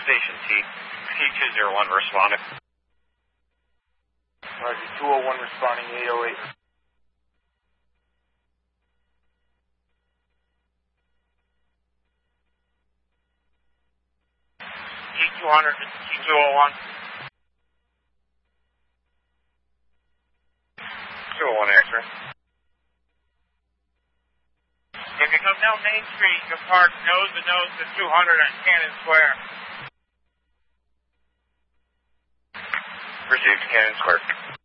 Station T201 responding. Roger, 201 responding 808. T200 to T201. 201 X-ray. If you come down Main Street, you can park nose to nose to 200 on Cannon Square. Received Cannon Square.